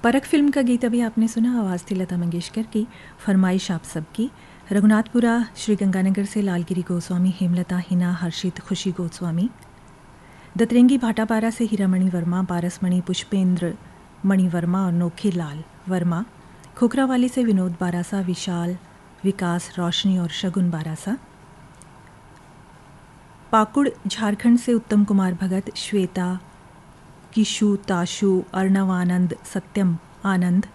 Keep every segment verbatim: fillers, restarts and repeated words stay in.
परख फिल्म का गीत अभी आपने सुना, आवाज़ थी लता मंगेशकर की, फरमाइश आप सबकी। रघुनाथपुरा श्री गंगानगर से लालगिरी गोस्वामी, हेमलता, हिना, हर्षित, खुशी गोस्वामी। दतरेंगी भाटापारा से हीरामणि वर्मा, पारसमणि, पुष्पेंद्र मणि वर्मा और नोखे लाल वर्मा। खोखरावाली से विनोद बारासा, विशाल, विकास, रोशनी और शगुन बारासा। पाकुड़ झारखंड से उत्तम कुमार भगत, श्वेता, किशु, ताशु, अर्णव आनंद, सत्यम आनंद।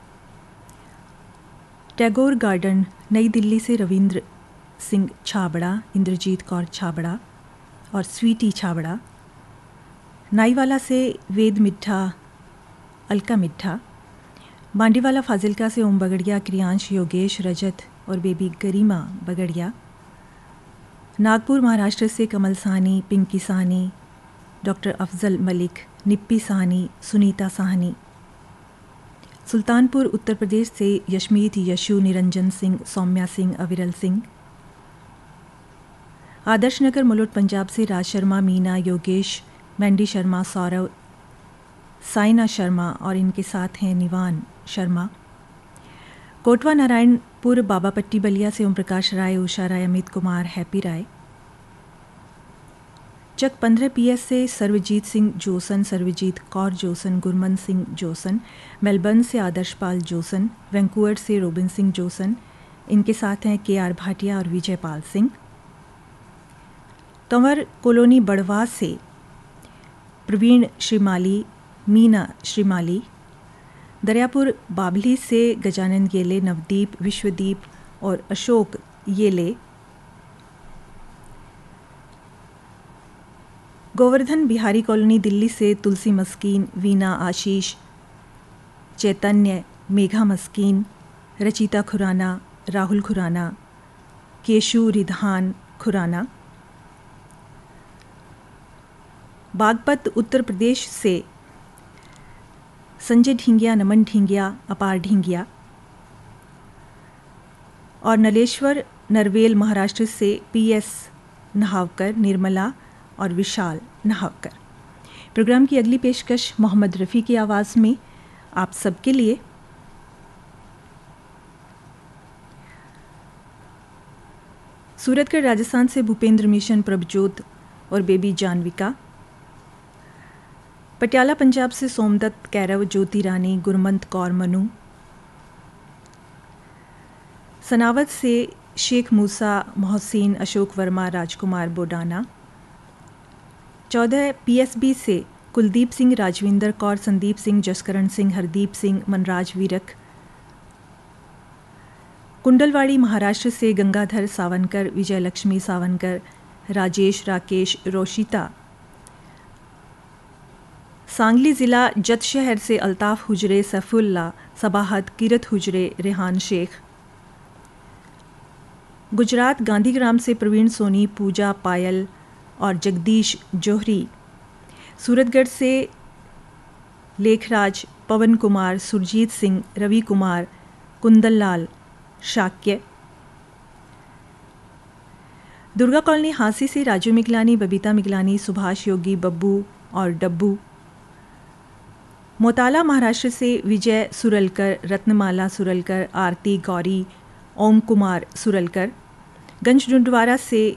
टैगोर गार्डन नई दिल्ली से रविंद्र सिंह छाबड़ा, इंद्रजीत कौर छाबड़ा और स्वीटी छाबड़ा। नाईवाला से वेद मिठा, अलका मिठा। बांडीवाला फाजिलका से ओम बगड़िया, क्रियांश, योगेश, रजत और बेबी गरिमा बगड़िया। नागपुर महाराष्ट्र से कमल साहनी, पिंकी साहनी, डॉक्टर अफजल मलिक, निप्पी साहनी, सुनीता साहनी। सुल्तानपुर उत्तर प्रदेश से यशमीत, यशु, निरंजन सिंह, सौम्या सिंह, अविरल सिंह। आदर्श नगर मुलुट पंजाब से राज शर्मा, मीना, योगेश, मैंडी शर्मा, सौरव, साइना शर्मा और इनके साथ हैं निवान शर्मा। कोटवा नारायणपुर बाबापट्टी बलिया से ओम प्रकाश राय, उषा राय, अमित कुमार, हैप्पी राय। चक पंद्रह पीएस से Sarvjeet Singh Jason, Sarvjeet Kaur Jason, Gurman Singh Jason. Melbourne से आदर्शपाल जोसन, वैंकूवर से रोबिन सिंह जोसन, इनके साथ हैं के आर भाटिया और विजयपाल सिंह। कंवर कॉलोनी बड़वा से प्रवीण श्रीमाली, मीना श्रीमाली। दरियापुर बाबली से गजानंद येले, नवदीप, विश्वदीप और अशोक येले। गोवर्धन बिहारी कॉलोनी दिल्ली से तुलसी मस्कीन, वीना, आशीष, चैतन्य, मेघा मस्कीन, रचिता खुराना, राहुल खुराना, केशु रिधान खुराना। बागपत उत्तर प्रदेश से संजय ढींगिया, नमन ढींगिया, अपार ढींगिया। और नलेश्वर नरवेल महाराष्ट्र से पीएस नहावकर, निर्मला और विशाल नहावकर। प्रोग्राम की अगली पेशकश मोहम्मद रफ़ी की आवाज़ में आप सबके लिए। सूरतगढ़ राजस्थान से भूपेंद्र मिशन, प्रभजोत और बेबी जानविका। पटियाला पंजाब से सोमदत्त, कैरव, ज्योति रानी, गुरमंत कौर, मनु। सनावत से शेख मूसा, मोहसिन, अशोक वर्मा, राजकुमार बोडाना। चौदह पीएसबी से कुलदीप सिंह, राजविंदर कौर, संदीप सिंह, जसकरण सिंह, हरदीप सिंह, मनराज वीरक। कुंडलवाड़ी महाराष्ट्र से गंगाधर सावनकर, विजयलक्ष्मी सावनकर, राजेश, राकेश, रोशिता। सांगली ज़िला जत शहर से अल्ताफ़ हुजरे, सैफुल्ला, सबाहत, किरत हुजरे, रेहान शेख। गुजरात गांधीग्राम से प्रवीण सोनी, पूजा, पायल और जगदीश जोहरी। सूरतगढ़ से लेखराज, पवन कुमार, सुरजीत सिंह, रवि कुमार, कुंदन लाल, शाक्य। दुर्गा कॉलोनी हांसी से राजू मिगलानी, बबीता मिगलानी, सुभाष योगी, बब्बू और डब्बू। मोताला महाराष्ट्र से विजय सुरलकर, रत्नमाला सुरलकर, आरती, गौरी, ओम कुमार सुरलकर। गंज डुंडवारा से